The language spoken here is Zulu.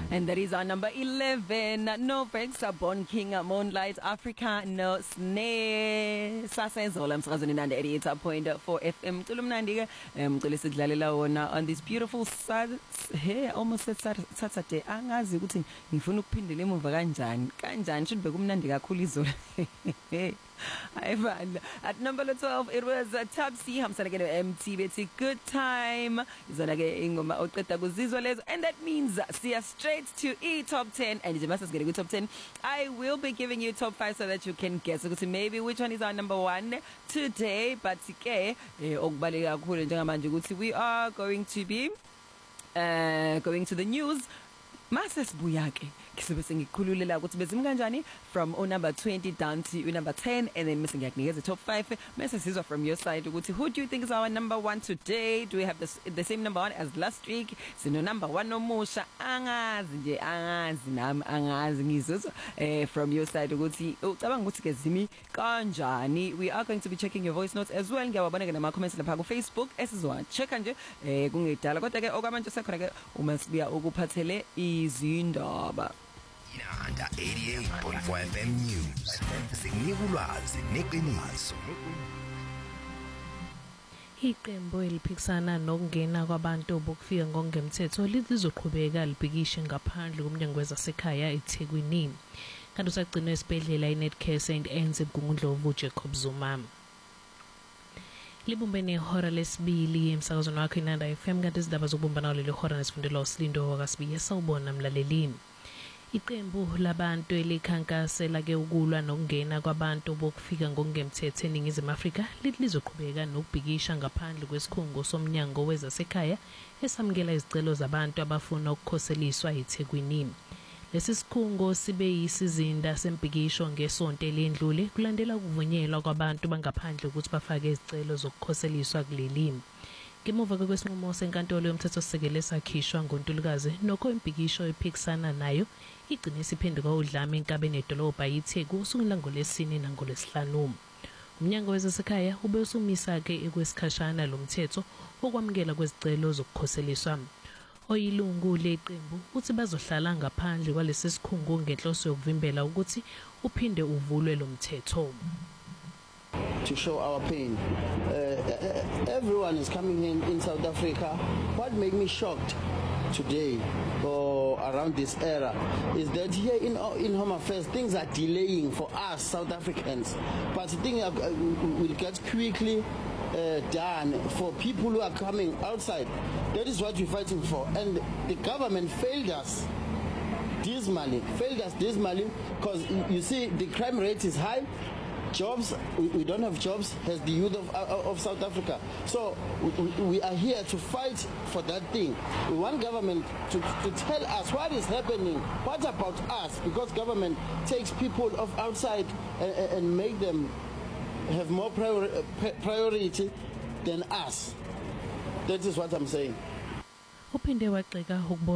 And that is our number 11. No Vex, Born King, Moonlight, Africa, no Snare. Sasenzola emsakazweni nande 88.4 FM. Tulumnandi mcela sidlalela wona on this beautiful almost Saturday. Angazi ukuthi ngifuna ukuphindela emuva kanjani should be kumnandi kakhulu izolo. At number 12 it was Tabsi hamsana ke MT bethi good time. Izona ke ingoma oqeda kuzizwa lezo, and that means see straight to top 10, and you must get a good top 10. I will be giving you top 5 so that you can guess maybe which one is our number 1 today. But ke okubaleka kakhulu njengamanje ukuthi we are going to be going to the news. Mase sibuya ke sibe sengikhululela ukuthi bezimi kanjani from number 20 down to number 10, and then missing ngiyakunikeza top 5 message sizwa from your side ukuthi who do you think is our number 1 today? Do we have the same number 1 as last week? Sino number 1 nomusha angazi nami angazi ngizozwa from your side ukuthi ucabanga ukuthi ke zimi kanjani. We are going to be checking your voice notes as well. Ngiyabona ke nama comments lapha ku Facebook esizwa checka nje kungedala kodwa ke okwamanje sekhona ke uma sibuya ukuphathele izindaba. Inanda 88.4 FM News. Singulwazi neqiniso. Iqembu eliphikisana nokungena kwabantu bokufika ngokungemthetho lizoqhubeka libhikishe ngaphandle komnyango wezasekhaya eThekwini. Kanti usagcina esibhedlela iNetcare St Anne's eMgungundlovu Jacob Zuma. Libumbene ihora lesibili emsakazweni wakho Inanda FM, kanti izindaba zokubumbana leli hora nesifundela uSlindo wakasibiye sawubona mlaleli. Iqembu labantu elikhankasela ke ukulwa nokungena kwabantu bokufika ngokungemthetho eNingizimu Afrika lizoqhubeka nokubhikisha ngaphandle kwesikhungo somnyango wezasekhaya esamukela izicelo zabantu abafuna ukukhoseliswa eThekwini. Lesi sikhungo sibe yisizinda sembhikisho ngesonto elendlule kulandela ukuvunyelwa kwabantu bangaphandle ukuthi bafake izicelo zokukhoseliswa kuleli. Ngemuva kwesinqumo senkantolo yomthethosisekelo esakhishwa ngoNtulukazi nokho imbhikisho ephikisana nayo igcine isiphenduka udlame enkabeni edolobha yiTheku usungula ngolesine nangolesihlanu. Umnyango wezasekhaya ube usumisa ke ekwesikhashana lomthetho okwamukela kwezicelo zokukhoseliswa. Oyilungu leqembu uthi bazohlala ngaphandle kwalesi sikhungo ngenhloso yokuvimbela ukuthi uphinde uvulwe lo mthetho. To show our pain. Everyone is coming in South Africa. What made me shocked today or around this era is that here in Home Affairs things are delaying for us South Africans, but the thing will get quickly done for people who are coming outside. That is what we're fighting for, and the government failed us dismally because you see the crime rate is high. Jobs, we don't have jobs as the youth of South Africa. So we are here to fight for that thing. We want government to tell us what is happening, what about us, because government takes people of outside and make them have more priority than us. That is what I'm saying. Uphinde waxeka